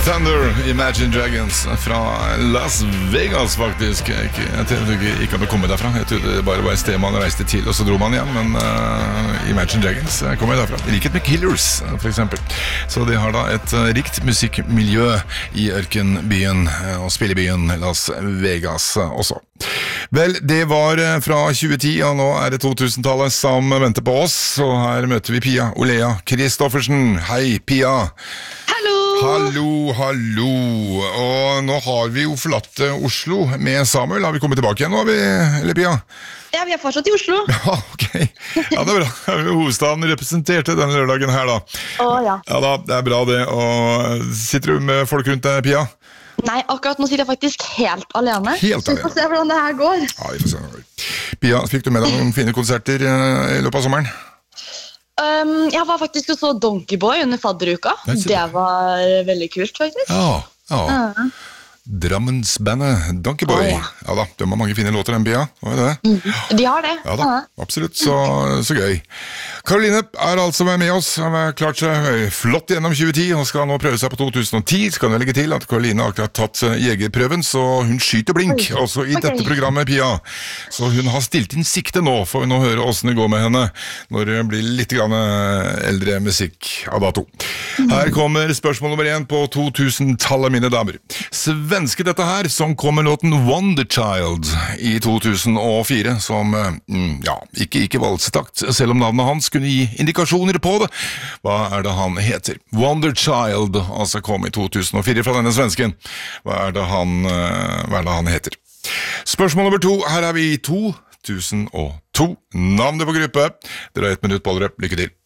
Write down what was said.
Thunder, Imagine Dragons fra Las Vegas faktisk. Jeg trodde ikke hadde kommet derfra. Jeg trodde det bare var et sted man reiste til, og så dro man igjen. Men Imagine Dragons kommer derfra. Riket med Killers, for eksempel. Så de har da et rikt musikkmiljø i ørkenbyen og spillebyen Las Vegas også. Vel, det var fra 2010, og nå er det 2000-tallet som venter på oss. Og her møter vi Pia Olea Kristoffersen. Hei, Pia! Hallo, hallo. Og nå har vi jo forlatt Oslo med Samuel. Har vi kommet tilbake igjen nå, eller Pia? Ja, vi er fortsatt i Oslo. Ja, ok. Ja, det er bra. Hovedstaden representerte denne lørdagen her da. Ja. Ja da, det er bra det. Og sitter du med folk rundt deg, Pia? Nei, akkurat nå sitter jeg faktisk helt alene. Helt alene. Vi får se hvordan det her går. Ja, vi får se. Pia, fikk du med deg noen fine konserter i løpet av sommeren? Jeg var faktisk og så Donkey Boy under fadderuka. Det var veldig kult, faktisk. Ja. Drammensbandet Donkey Boy. Ja da, de har mange fine låter, den Pia. De har det. Ja da, absolutt, så gøy. Karoline er altså med oss. Hun har klart seg flott gjennom 2010 og skal nå prøve seg på 2010. Skal jeg legge til at Karoline har akkurat tatt jegerprøven, så hun skyter blink også i dette programmet, Pia. Så hun har stilt inn sikte nå, for vi nå høre hvordan det går med henne når det blir litt grann eldre musikk av dato. Her kommer spørsmål nummer 1 på 2000-tallet, mine damer. Svenske dette her, som kom med låten Wonder Child i 2004, som, ikke valsetakt, selv om navnet hans kunne gi indikasjoner på det. Hva er det han heter? Wonder Child, altså kom i 2004 fra denne svensken. Hva er det han heter? Spørsmål nummer 2, her er vi i 2002. Navnet på gruppe. Dere har 1 minutt på dere. Lykke til.